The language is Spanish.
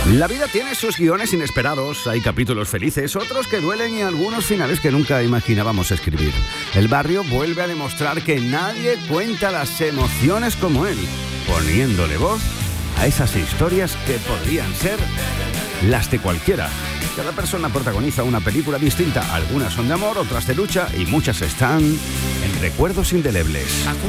La vida tiene sus guiones inesperados, hay capítulos felices, otros que duelen y algunos finales que nunca imaginábamos escribir. El barrio vuelve a demostrar que nadie cuenta las emociones como él, poniéndole voz a esas historias que podrían ser las de cualquiera. Cada persona protagoniza una película distinta, algunas son de amor, otras de lucha y muchas están en recuerdos indelebles.